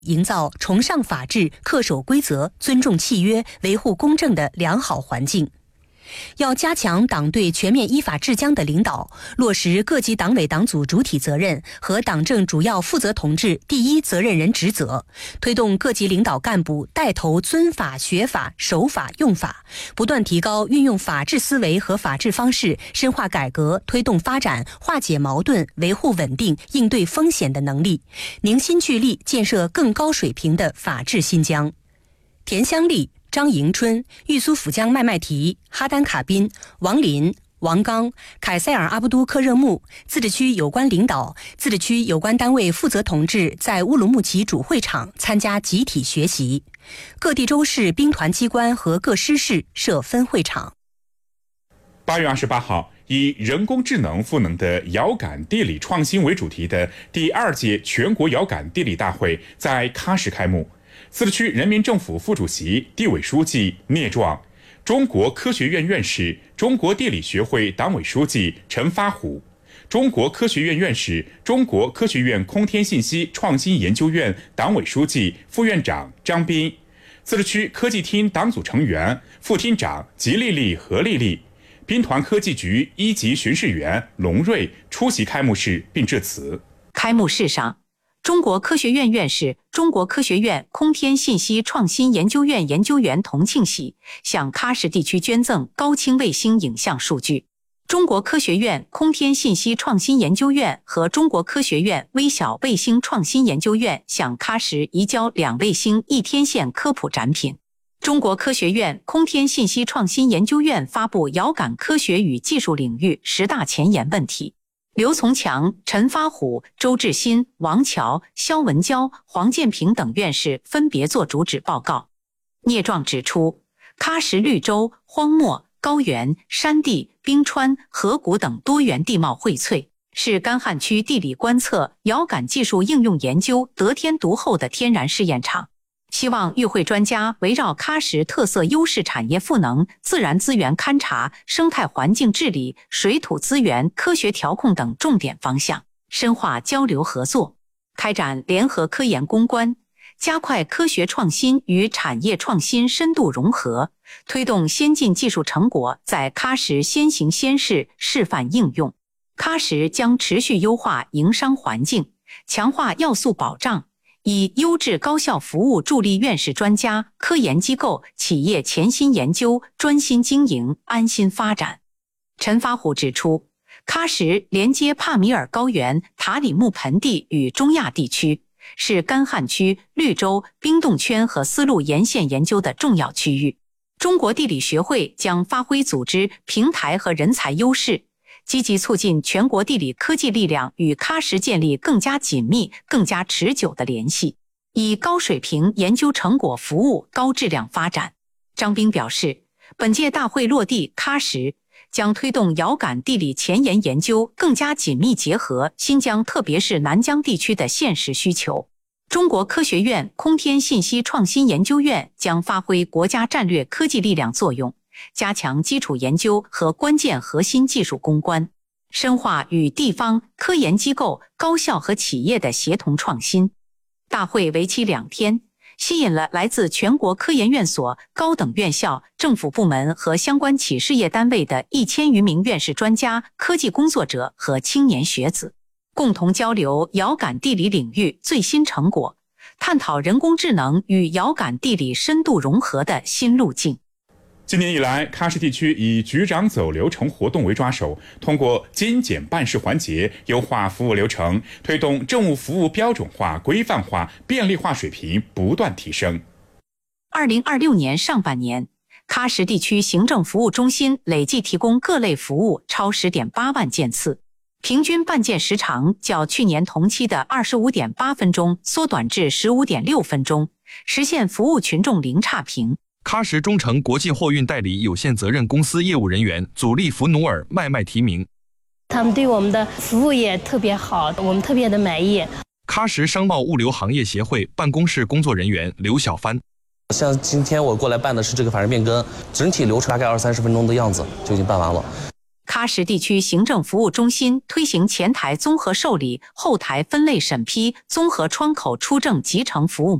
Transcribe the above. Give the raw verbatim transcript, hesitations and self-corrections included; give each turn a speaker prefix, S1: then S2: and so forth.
S1: 营造崇尚法治、恪守规则、尊重契约、维护公正的良好环境。要加强党对全面依法治疆的领导，落实各级党委党组主体责任和党政主要负责同志第一责任人职责，推动各级领导干部带头尊法、学法、守法、用法，不断提高运用法治思维和法治方式，深化改革、推动发展、化解矛盾、维护稳定、应对风险的能力，凝心聚力建设更高水平的法治新疆。田香丽、张迎春、玉苏府江麦麦提、哈丹卡宾、王林、王刚、凯塞尔阿布都克热木自治区有关领导、自治区有关单位负责同志在乌鲁木齐主会场参加集体学习，各地州市兵团机关和各师事设分会场。
S2: 八月二十八号，以人工智能赋能的遥感地理创新为主题的第二届全国遥感地理大会在喀什开幕。自治区人民政府副主席、地委书记聂壮，中国科学院院士、中国地理学会党委书记陈发虎，中国科学院院士、中国科学院空天信息创新研究院党委书记、副院长张斌，自治区科技厅党组成员、副厅长吉丽丽、何丽丽，兵团科技局一级巡视员龙瑞出席开幕式并致辞。
S3: 开幕式上，中国科学院院士、中国科学院空天信息创新研究院研究员童庆喜向喀什地区捐赠高清卫星影像数据。中国科学院空天信息创新研究院和中国科学院微小卫星创新研究院向喀什移交两卫星一天线科普展品。中国科学院空天信息创新研究院发布遥感科学与技术领域十大前沿问题。刘从强、陈发虎、周志新、王乔、肖文娇、黄建平等院士分别作主旨报告。聂壮指出，喀什绿洲、荒漠、高原、山地、冰川、河谷等多元地貌荟萃，是干旱区地理观测、遥感技术应用研究得天独厚的天然试验场。希望与会专家围绕喀什特色优势产业赋能、自然资源勘察、生态环境治理、水土资源科学调控等重点方向，深化交流合作，开展联合科研攻关，加快科学创新与产业创新深度融合，推动先进技术成果在喀什先行先试、示范应用。喀什将持续优化营商环境，强化要素保障，以优质高效服务助力院士专家、科研机构、企业潜心研究、专心经营、安心发展。陈发虎指出，喀什连接帕米尔高原、塔里木盆地与中亚地区，是干旱区、绿洲、冰冻圈和丝路沿线研究的重要区域。中国地理学会将发挥组织、平台和人才优势，积极促进全国地理科技力量与喀什建立更加紧密、更加持久的联系，以高水平研究成果服务高质量发展。张斌表示，本届大会落地喀什，将推动遥感地理前沿研究更加紧密结合新疆特别是南疆地区的现实需求。中国科学院空天信息创新研究院将发挥国家战略科技力量作用，加强基础研究和关键核心技术攻关，深化与地方、科研机构、高校和企业的协同创新。大会为期两天，吸引了来自全国科研院所、高等院校、政府部门和相关企事业单位的一千余名院士专家、科技工作者和青年学子，共同交流遥感地理领域最新成果，探讨人工智能与遥感地理深度融合的新路径。
S2: 今年以来，喀什地区以局长走流程活动为抓手，通过精简办事环节，优化服务流程，推动政务服务标准化、规范化、便利化水平不断提升。
S3: 二零二六年上半年，喀什地区行政服务中心累计提供各类服务超 十点八万件次，平均办件时长较去年同期的 二十五点八分钟缩短至 十五点六分钟，实现服务群众零差评。
S4: 喀什中诚国际货运代理有限责任公司业务人员祖利弗努尔麦麦提名，
S5: 他们对我们的服务也特别好，我们特别的满意。
S4: 喀什商贸物流行业协会办公室工作人员刘小帆，
S6: 像今天我过来办的是这个法人变更，整体流程大概二三十分钟的样子就已经办完了。
S3: 喀什地区行政服务中心推行前台综合受理、后台分类审批综合窗口出证集成服务